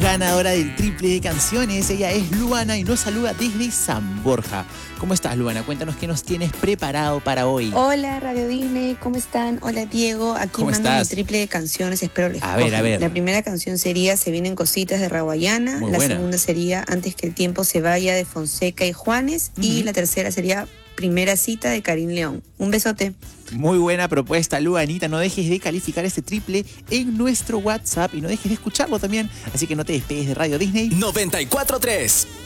ganadora del triple de canciones. Ella es Luana y nos saluda desde San Borja. ¿Cómo estás, Luana? Cuéntanos qué nos tienes preparado para hoy. Hola, Radio Disney, ¿cómo están? Hola, Diego. Aquí mando mi triple de canciones, espero les cojan. A ver. La primera canción sería Se vienen cositas de Raguayana. Muy la buena. Segunda sería Antes que el tiempo se vaya de Fonseca y Juanes. Y la tercera sería Primera cita de Karim León. Un besote. Muy buena propuesta, Luanita. No dejes de calificar este triple en nuestro WhatsApp y no dejes de escucharlo también. Así que no te despegues de Radio Disney 94.3.